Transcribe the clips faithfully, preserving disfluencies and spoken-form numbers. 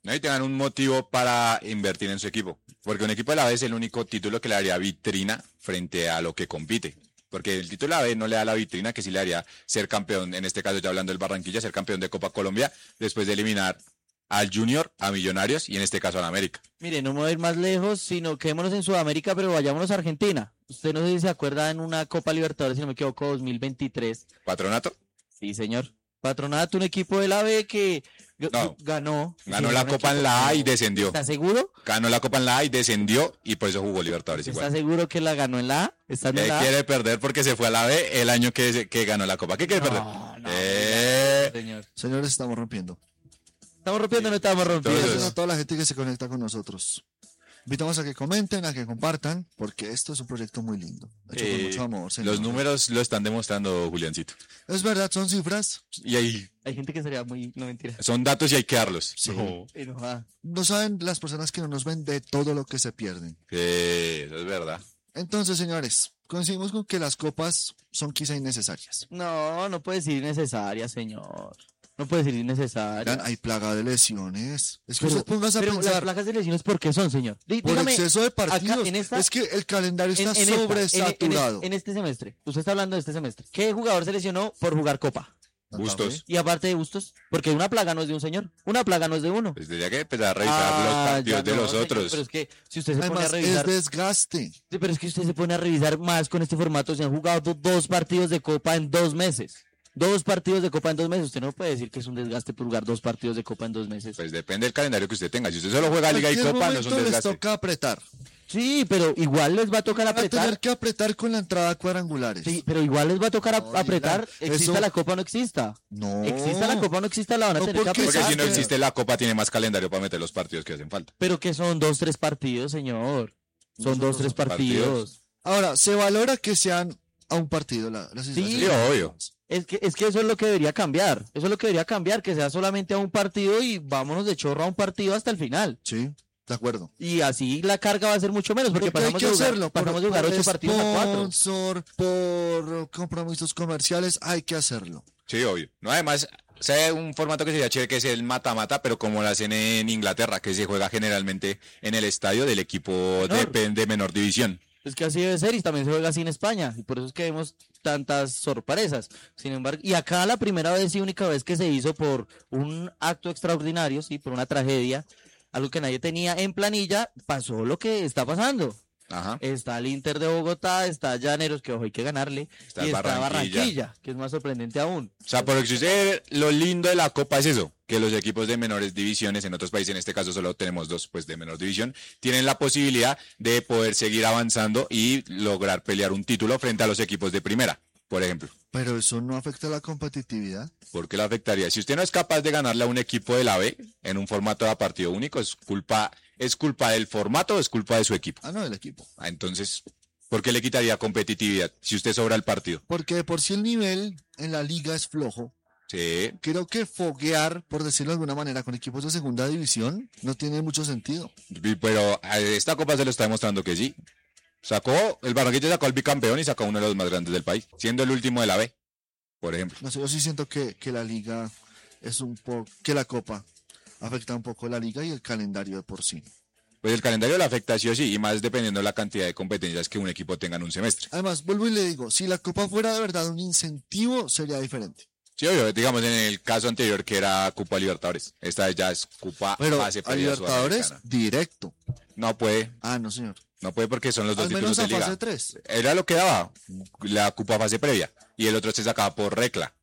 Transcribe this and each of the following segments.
No, y tengan un motivo para invertir en su equipo. Porque un equipo de la B es el único título que le daría vitrina frente a lo que compite. Porque el título de la B no le da la vitrina que sí le haría ser campeón, en este caso ya hablando del Barranquilla, ser campeón de Copa Colombia, después de eliminar al Junior, a Millonarios y en este caso al América. Mire, no me voy a ir más lejos, sino quedémonos en Sudamérica, pero vayámonos a Argentina. Usted no sé si se acuerda en una Copa Libertadores, si no me equivoco, dos mil veintitrés. ¿Patronato? Sí, señor. Patronato, un equipo de la B que g- No. ganó. Ganó Sí, la un Copa en equipo la A que y ganó. descendió. ¿Está seguro? Ganó la Copa en la A y descendió y por eso jugó Libertadores ¿Está igual. seguro que la ganó en la A? ¿Estando en Él la A? quiere perder porque se fue a la B el año que, se- que ganó la Copa. ¿Qué quiere perder? No, no, Eh, señor. Señores, estamos rompiendo. ¿Estamos rompiendo o no estamos rompiendo? Entonces- Gracias a toda la gente que se conecta con nosotros. Invitamos a que comenten, a que compartan, porque esto es un proyecto muy lindo. Hecho con eh, mucho amor, señor. los números lo están demostrando, Juliancito. Es verdad, son cifras. Y ahí Hay gente que sería muy... No, mentira. son datos y hay que darlos. Sí. No. Enojada. No saben las personas que no nos ven de todo lo que se pierden. Sí, eso es verdad. Entonces, señores, coincidimos con que las copas son quizá innecesarias. No, no puede ser innecesaria, señor. No puede ser innecesaria. Vean, hay plaga de lesiones. Es que Pero- usted póngase a pero las pensar, placas de lesiones, ¿por qué son, señor? Dí- por dígame, exceso de acá, partidos. en esta- Es que el calendario en- está en esta, en- en- sobresaturado. En, este semestre. Usted está hablando de este semestre. ¿Qué jugador se lesionó por jugar Copa? Bustos. Y aparte de Bustos, porque una plaga no es de un señor. Una plaga no es de uno. Pues tendría que empezar a revisar Ah, los ya partidos de no, los señor, otros. Pero es que si usted se pone a Además, es revisar. desgaste. Sí, pero es que usted se pone a revisar más con este formato. Se han jugado do- dos partidos de Copa en dos meses. Dos partidos de Copa en dos meses. Usted no puede decir que es un desgaste por jugar dos partidos de Copa en dos meses. Pues depende del calendario que usted tenga. Si usted solo juega Liga y En cualquier Copa, no es un momento les desgaste. toca apretar. Sí, pero igual les va a tocar Van a tener apretar. que apretar con la entrada a cuadrangulares. Sí, pero igual les va a tocar a- No, apretar. Dylan, Exista eso- la Copa o no exista. No. Exista la Copa o no exista, la van a No, tener que porque Porque apretar. si no Exacto. existe la Copa, tiene más calendario para meter los partidos que hacen falta. Pero que son dos, tres partidos, señor. Son son dos, dos tres partidos. partidos. Ahora, se valora que sean a un partido la, las Sí, Sí, obvio. Es que, es que eso es lo que debería cambiar. Eso es lo que debería cambiar, que sea solamente a un partido y vámonos de chorro a un partido hasta el final. Sí, de acuerdo. Y así la carga va a ser mucho menos, porque, Porque hay pasamos, que de jugar, hacerlo. pasamos de jugar ocho partidos a cuatro. sponsor, por compromisos comerciales, hay que hacerlo. Sí, obvio. No, además, sé un formato que sería chévere, que es el mata-mata, pero como lo hacen en Inglaterra, que se juega generalmente en el estadio del equipo de, Menor. de menor división. Es que así debe ser y también se juega así en España. Y por eso es que vemos tantas sorpresas. Sin embargo, y acá la primera vez y única vez que se hizo por un acto extraordinario, sí, por una tragedia, algo que nadie tenía en planilla, pasó lo que está pasando. Ajá. Está el Inter de Bogotá, está Llaneros, que ojo hay que ganarle, Está y el está Barranquilla. Barranquilla, que es más sorprendente aún. O sea, por existe lo lindo de la Copa es eso, que los equipos de menores divisiones, en otros países, en este caso solo tenemos dos, pues de menor división, tienen la posibilidad de poder seguir avanzando y lograr pelear un título frente a los equipos de primera, por ejemplo. Pero eso no afecta la competitividad. ¿Por qué lo afectaría? Si usted no es capaz de ganarle a un equipo de la B en un formato de partido único, es culpa, es culpa del formato o es culpa de su equipo. Ah, no, del equipo. Ah, entonces, ¿por qué le quitaría competitividad si usted sobra el partido? Porque de por sí el nivel en la liga es flojo. Sí, Creo que foguear, por decirlo de alguna manera, con equipos de segunda división no tiene mucho sentido. y- pero a esta Copa se lo está demostrando que sí. Sacó, el Barranquilla sacó al bicampeón y sacó uno de los más grandes del país, siendo el último de la B, por ejemplo. No sé, yo sí siento que, que la liga es un poco, que la copa afecta un poco la liga y el calendario de por sí. Pues el calendario le afecta sí o sí, y más dependiendo de la cantidad de competencias que un equipo tenga en un semestre. Además, vuelvo y le digo, si la copa fuera de verdad un incentivo, sería diferente. Sí, obvio, digamos en el caso anterior que era Copa Libertadores. Esta ya es Copa Pero fase a previa Libertadores, sudamericana. directo. No puede, Ah, no, señor. no puede porque son los dos Al títulos menos a de liga. fase tres. Era lo que daba la Copa fase previa y el otro se sacaba por regla.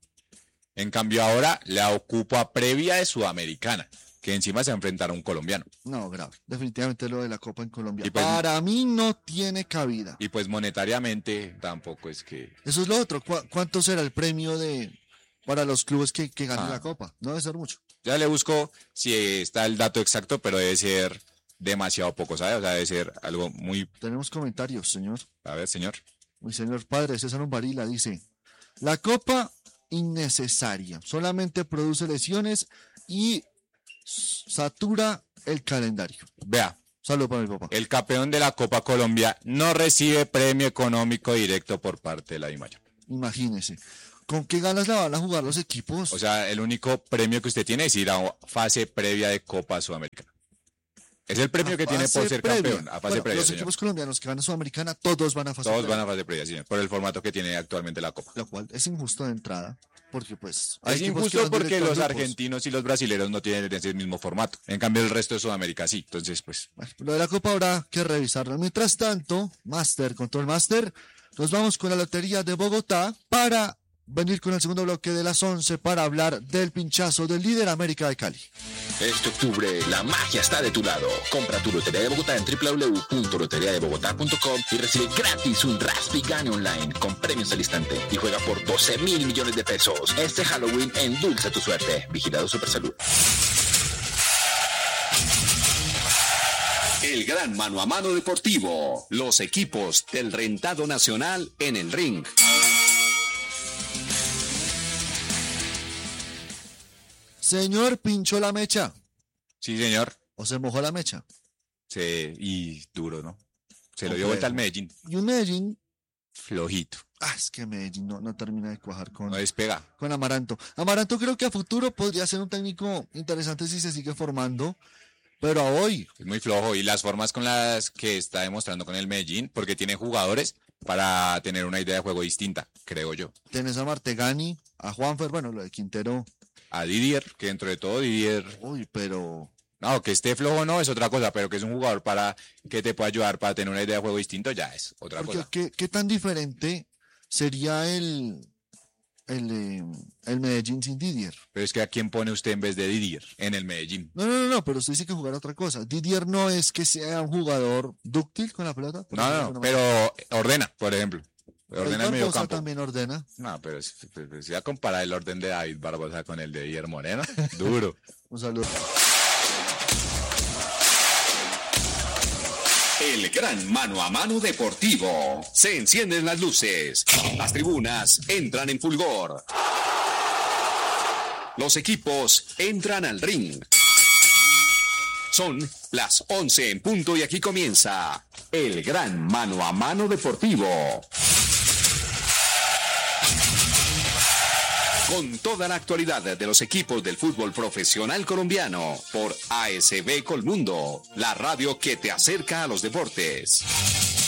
En cambio ahora la Copa previa de Sudamericana, que encima se enfrentaron a un colombiano. No, grave. Definitivamente lo de la copa en Colombia. Y pues- Para mí no tiene cabida. Y pues monetariamente tampoco es que... Eso es lo otro. ¿Cu- ¿Cuánto será el premio de para los clubes que, que ganen Ah. la copa? No debe ser mucho. Ya le busco si está el dato exacto, pero debe ser demasiado poco, ¿sabes? O sea, debe ser algo muy... Tenemos comentarios, señor. A ver, señor. Mi señor padre, César Umbarila, dice: la copa innecesaria, solamente produce lesiones y s- satura el calendario. Vea, Saludos para mi papá. el campeón de la Copa Colombia no recibe premio económico directo por parte de la DIMAYOR. Imagínese. ¿Con qué ganas la van a jugar los equipos? O sea, el único premio que usted tiene es ir a fase previa de Copa Sudamericana. Es el premio A que tiene por fase ser previa. campeón, a fase Bueno, previa, los señor. equipos colombianos que van a Sudamericana, todos van a fase Todos previa. van a fase previa, señor, por el formato que tiene actualmente la Copa. Lo cual es injusto de entrada, porque pues... Es equipos que injusto van porque directo a los grupos. argentinos y los brasileños no tienen ese mismo formato. En cambio, el resto de Sudamérica sí. Entonces, pues, Bueno, lo de la Copa habrá que revisarlo. Mientras tanto, Master, Control Master, nos vamos con la Lotería de Bogotá para venir con el segundo bloque de las once para hablar del pinchazo del líder América de Cali. Este octubre, la magia está de tu lado. Compra tu Lotería de Bogotá en doble u doble u doble u punto lotería de bogotá punto com y recibe gratis un Raspi Gane Online con premios al instante y juega por doce mil millones de pesos. Este Halloween endulza tu suerte. Vigilado Supersalud. El gran mano a mano deportivo. Los equipos del rentado nacional en el ring. Señor, pinchó la mecha. sí, señor. ¿O se mojó la mecha? Se, y duro, ¿no? Se lo Ok. dio vuelta al Medellín. Y un Medellín... Flojito. Ah, es que Medellín no, no termina de cuajar con, No despega. con Amaranto. Amaranto creo que a futuro podría ser un técnico interesante si se sigue formando. Pero a hoy, Es muy flojo. Y las formas con las que está demostrando con el Medellín, porque tiene jugadores para tener una idea de juego distinta, creo yo. tenés a Martegani, a Juanfer, bueno, lo de Quintero. A Didier, que dentro de todo Didier, Uy, pero... no, que esté flojo no es otra cosa, pero que es un jugador para que te pueda ayudar para tener una idea de juego distinto, ya es otra Porque cosa. ¿qué, qué tan diferente sería el, el, eh, el Medellín sin Didier? Pero es que ¿a quién pone usted en vez de Didier en el Medellín? No, no, no, no, pero usted dice que jugar otra cosa. Didier no es que sea un jugador dúctil con la pelota. por No, decirlo de no, alguna pero ordena, por ejemplo. manera. Ordena el Héctor medio Bosa campo. también ordena. No, pero si, si va a comparar el orden de David Barbosa con el de Didier Moreno, duro. Un saludo. El gran mano a mano deportivo. Se encienden las luces. Las tribunas entran en fulgor. Los equipos entran al ring. Son las once en punto y aquí comienza el gran mano a mano deportivo. Con toda la actualidad de los equipos del fútbol profesional colombiano por A S B Colmundo, la radio que te acerca a los deportes.